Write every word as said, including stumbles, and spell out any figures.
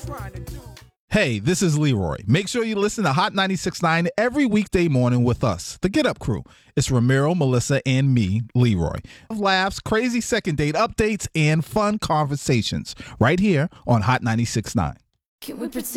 Hey, this is Leroy. Make sure you listen to Hot ninety-six point nine every weekday morning with us, the Get Up Crew. It's Ramiro, Melissa, and me, Leroy. Laughs, crazy second date updates, and fun conversations right here on Hot ninety-six point nine. Can we pretend